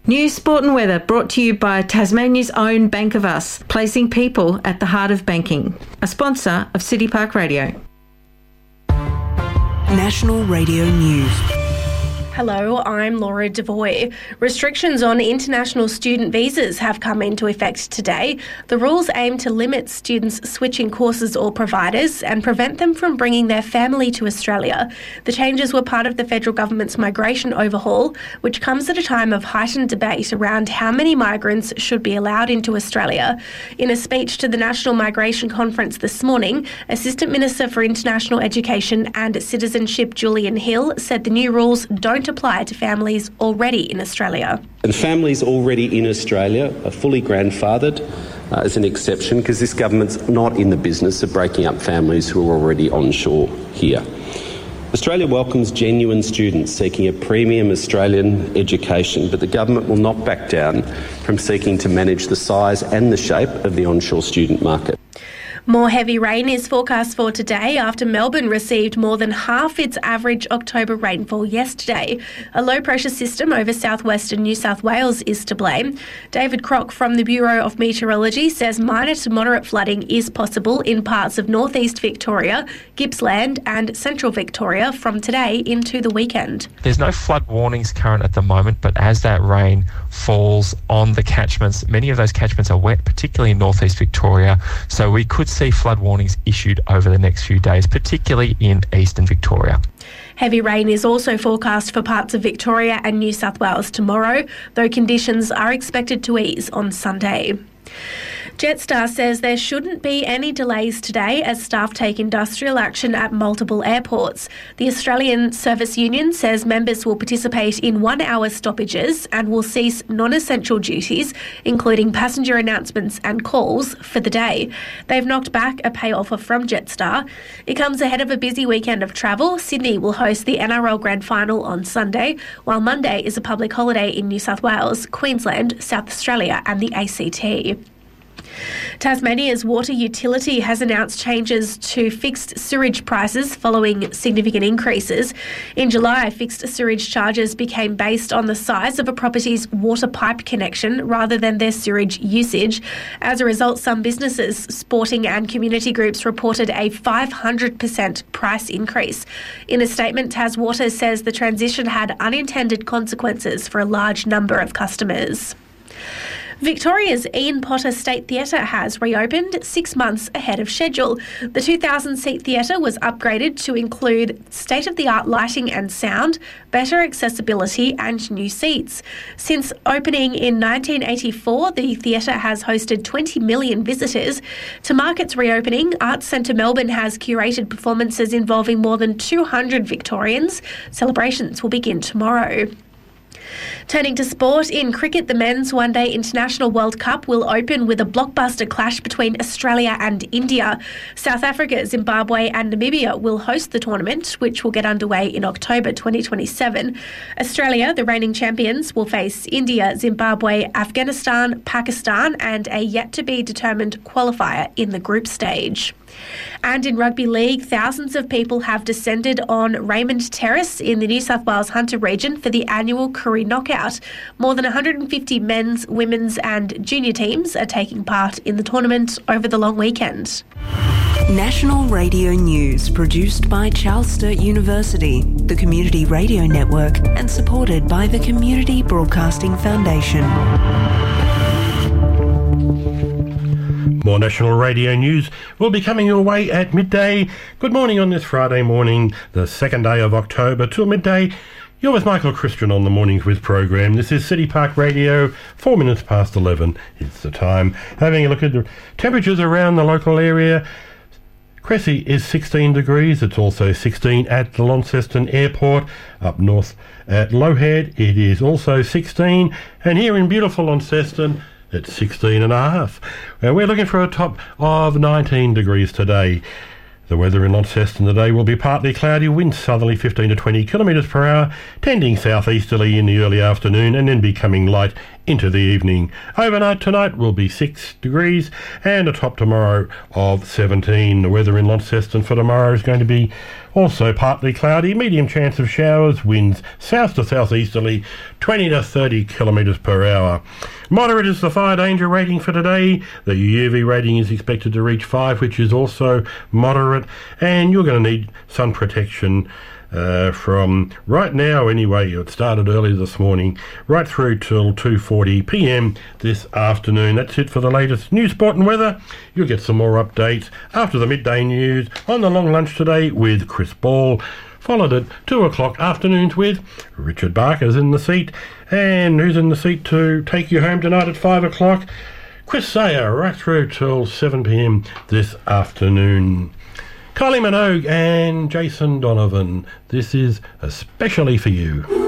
News, sport and weather brought to you by Tasmania's own Bank of Us, placing people at the heart of banking. A sponsor of City Park Radio. National Radio News. Hello, I'm Laura Devoy. Restrictions on international student visas have come into effect today. The rules aim to limit students switching courses or providers and prevent them from bringing their family to Australia. The changes were part of the federal government's migration overhaul, which comes at a time of heightened debate around how many migrants should be allowed into Australia. In a speech to the National Migration Conference this morning, Assistant Minister for International Education and Citizenship Julian Hill said the new rules don't apply to families already in Australia. And families already in Australia are fully grandfathered as an exception because this government's not in the business of breaking up families who are already onshore here. Australia welcomes genuine students seeking a premium Australian education, but the government will not back down from seeking to manage the size and the shape of the onshore student market. More heavy rain is forecast for today after Melbourne received more than half its average October rainfall yesterday. A low-pressure system over southwestern New South Wales is to blame. David Crock from the Bureau of Meteorology says minor to moderate flooding is possible in parts of northeast Victoria, Gippsland and central Victoria from today into the weekend. There's no flood warnings current at the moment, but as that rain falls on the catchments, many of those catchments are wet, particularly in northeast Victoria, so we could see flood warnings issued over the next few days, particularly in eastern Victoria. Heavy rain is also forecast for parts of Victoria and New South Wales tomorrow, though conditions are expected to ease on Sunday. Jetstar says there shouldn't be any delays today as staff take industrial action at multiple airports. The Australian Service Union says members will participate in 1-hour stoppages and will cease non-essential duties, including passenger announcements and calls, for the day. They've knocked back a pay offer from Jetstar. It comes ahead of a busy weekend of travel. Sydney will host the NRL Grand Final on Sunday, while Monday is a public holiday in New South Wales, Queensland, South Australia and the ACT. Tasmania's water utility has announced changes to fixed sewage prices following significant increases. In July, fixed sewage charges became based on the size of a property's water pipe connection rather than their sewage usage. As a result, some businesses, sporting and community groups reported a 500% price increase. In a statement, TasWater says the transition had unintended consequences for a large number of customers. Victoria's Ian Potter State Theatre has reopened 6 months ahead of schedule. The 2,000-seat theatre was upgraded to include state-of-the-art lighting and sound, better accessibility and new seats. Since opening in 1984, the theatre has hosted 20 million visitors. To mark its reopening, Arts Centre Melbourne has curated performances involving more than 200 Victorians. Celebrations will begin tomorrow. Turning to sport, in cricket, the Men's One Day International World Cup will open with a blockbuster clash between Australia and India. South Africa, Zimbabwe and Namibia will host the tournament, which will get underway in October 2027. Australia, the reigning champions, will face India, Zimbabwe, Afghanistan, Pakistan and a yet-to-be-determined qualifier in the group stage. And in rugby league, thousands of people have descended on Raymond Terrace in the New South Wales Hunter region for the annual Koori Knockout. More than 150 men's, women's and junior teams are taking part in the tournament over the long weekend. National Radio News, produced by Charles Sturt University, the Community Radio Network, and supported by the Community Broadcasting Foundation. More National Radio News will be coming your way at midday. Good morning on this Friday morning, the 2nd day of October, till midday. You're with Michael Christian on the Morning Quiz program. This is City Park Radio, 4 minutes past 11. It's the time. Having a look at the temperatures around the local area. Cressy is 16 degrees. It's also 16 at the Launceston Airport. Up north at Lowhead, it is also 16. And here in beautiful Launceston, it's 16 and a half. We're looking for a top of 19 degrees today. The weather in Launceston today will be partly cloudy, winds southerly 15 to 20 kilometres per hour, tending southeasterly in the early afternoon and then becoming light into the evening. Overnight tonight will be 6 degrees and a top tomorrow of 17. The weather in Launceston for tomorrow is going to be also partly cloudy, medium chance of showers, winds south to southeasterly, 20 to 30 kilometres per hour. Moderate is the fire danger rating for today. The UV rating is expected to reach 5, which is also moderate, and you're going to need sun protection from right now anyway. It started early this morning right through till 2:40 p.m. this afternoon. That's it for the latest news, sport and weather. You'll get some more updates after the midday news on the long lunch today with Chris Ball, followed at 2 o'clock afternoons with Richard Barker's in the seat. And who's in the seat to take you home tonight at 5 o'clock? Chris Sayer, right through till 7 p.m. this afternoon. Kylie Minogue and Jason Donovan, this is especially for you.